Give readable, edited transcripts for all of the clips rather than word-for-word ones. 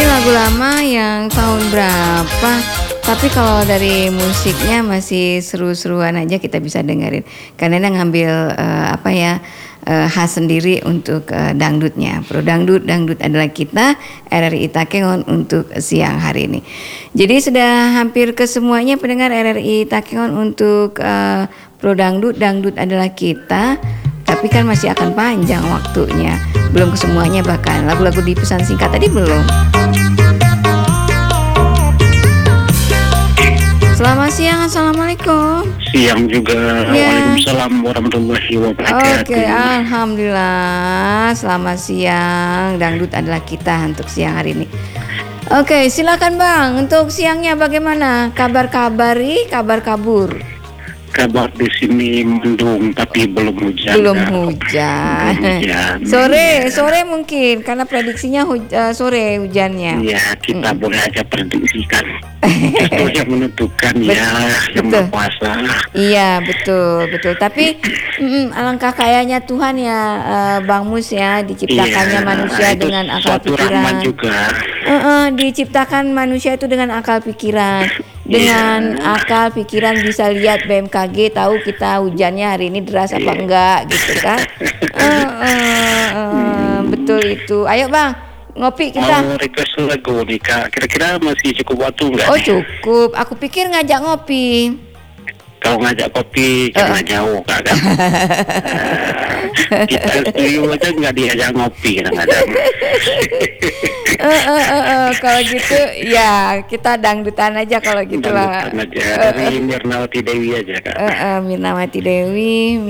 lagu lama yang tahun berapa, tapi kalau dari musiknya masih seru-seruan aja kita bisa dengerin. Karena dia ngambil khas sendiri untuk dangdutnya. Pro Dangdut, Dangdut adalah kita, RRI Takengon untuk siang hari ini. Jadi sudah hampir ke semuanya pendengar RRI Takengon untuk Pro Dangdut, Dangdut adalah kita. Tapi kan masih akan panjang waktunya. Belum ke semuanya bahkan. Lagu-lagu di pesan singkat tadi belum. Selamat siang, Assalamualaikum. Siang juga, ya. Waalaikumsalam warahmatullahi wabarakatuh. Oke, alhamdulillah. Selamat siang, dangdut adalah kita untuk siang hari ini. Oke, silakan Bang. Untuk siangnya bagaimana? Kabar kabur. Kabar di sini mendung tapi belum hujan. Belum hujan. Sore mungkin karena prediksinya sore hujannya. Iya, kita boleh aja prediksikan. Itu yang menentukan yang berpuasa. Iya, betul. Tapi alangkah kayanya Tuhan ya, Bang Mus ya, diciptakannya manusia dengan akal pikiran. Juga. Diciptakan manusia itu dengan akal pikiran. Dengan akal pikiran bisa lihat BMKG, tahu kita hujannya hari ini deras apa enggak gitu kan. Betul itu. Ayo Bang, ngopi kita. Mau request lagu nih Kak, kira-kira masih cukup waktu enggak? Oh cukup, aku pikir ngajak ngopi. Kalau ngajak kopi karena jauh Kak kan. Kita studio aja nggak diajak ngopi kadang-kadang. Kalau gitu ya kita dangdutan aja kalau gitu lah. Dangdutan aja dari Mirnawati Dewi aja Kak. Mirnawati Dewi.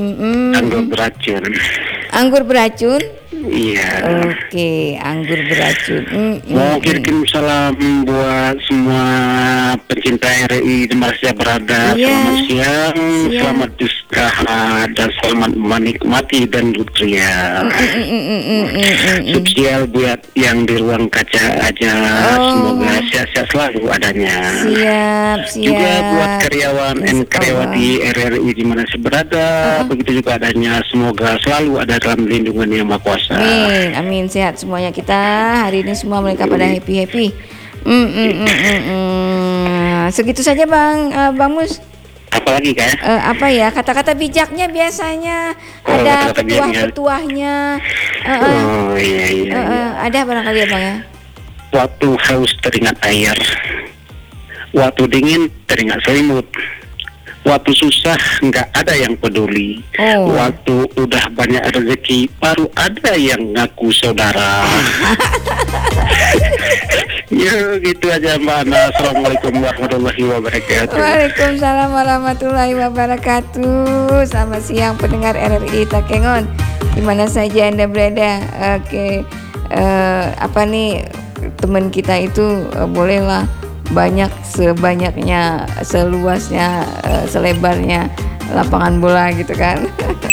Anggur beracun. Iya. Oke, anggur beracun. Mau kirim salam buat semua pencinta RRI di mana saya berada. Selamat siang, selamat istirahat dan selamat menikmati dan dutria. Spesial buat yang di ruang kaca aja. Semoga sehat-sehat selalu adanya. Siap. Juga buat karyawan dan karyawati RRI di mana saya berada. Begitu juga adanya. Semoga selalu ada dalam lindungan Yang Maha Kuasa. Amin, sehat semuanya kita. Hari ini semua mereka pada happy. Segitu saja Bang Mus. Apalagi Kak? Kata-kata bijaknya biasanya ada petuah-petuahnya. Ada barangkali ya Bang ya. Waktu haus teringat air, waktu dingin teringat selimut. Waktu susah nggak ada yang peduli. Waktu udah banyak rezeki baru ada yang ngaku saudara. Ya gitu aja Mbak Ana. Assalamualaikum warahmatullahi wabarakatuh. Waalaikumsalam warahmatullahi wabarakatuh. Selamat siang pendengar RRI Takengon dimana saja Anda berada. Oke, teman kita itu bolehlah banyak sebanyaknya, seluasnya, selebarnya lapangan bola gitu kan.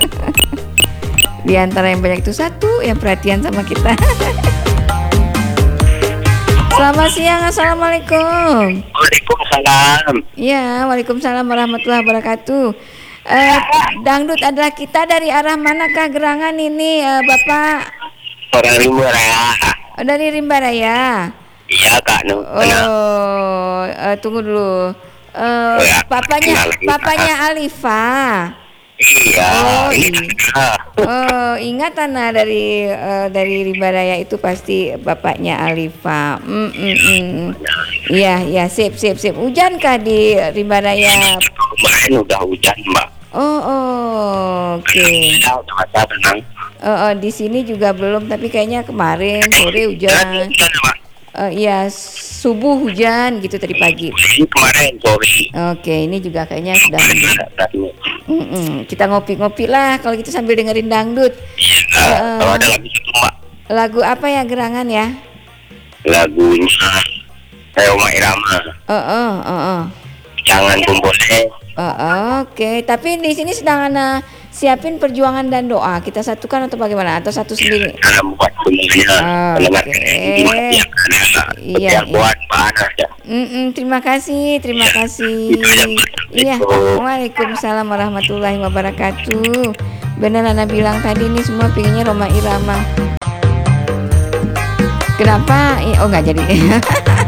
Di antara yang banyak itu satu yang perhatian sama kita. Selamat siang, Assalamualaikum. Waalaikumsalam. Ya, waalaikumsalam warahmatullahi wabarakatuh. Dangdut adalah kita, dari arah manakah gerangan ini Bapak? Dari Rimbaraya. Dari Rimbaraya. Iya Kak. Tunggu dulu. Papanya Alifa. Iya. Ingat Ana dari Rimbaraya itu pasti bapaknya Alifa. Iya, sip. Hujan kah di Rimbaraya? Kemarin udah hujan Mbak. Oke. Tenang. Di sini juga belum, tapi kayaknya kemarin sore hujan. Iya, subuh hujan gitu tadi pagi. Kemarin sore. Oke, ini juga kayaknya sudah mendung. Kita ngopi-ngopi lah kalau gitu sambil dengerin dangdut. Kalau ada lagu itu Mbak. Lagu apa ya gerangan ya? Lagunya Roma Irama. Jangan Kumpulnya. Oke, tapi di sini sedang Ana siapin perjuangan dan doa. Kita satukan atau bagaimana? Atau satu sendiri? Karena buat semuanya. Iya. Buat Pak Anas ya. Terima kasih. Iya. Waalaikumsalam warahmatullahi wabarakatuh. Benar Ana bilang tadi, ini semua pengennya Roma Irama. Kenapa? Oh nggak jadi.